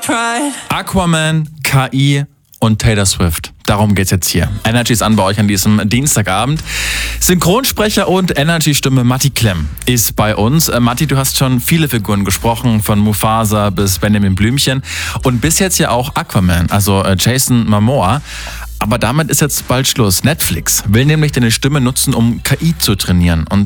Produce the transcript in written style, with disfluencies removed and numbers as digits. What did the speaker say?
Aquaman, KI und Taylor Swift. Darum geht's jetzt hier. Energy ist an bei euch an diesem Dienstagabend. Synchronsprecher und Energy-Stimme Matti Klemm ist bei uns. Matti, du hast schon viele Figuren gesprochen, von Mufasa bis Benjamin Blümchen und bis jetzt ja auch Aquaman, also Jason Momoa. Aber damit ist jetzt bald Schluss. Netflix will nämlich deine Stimme nutzen, um KI zu trainieren. Und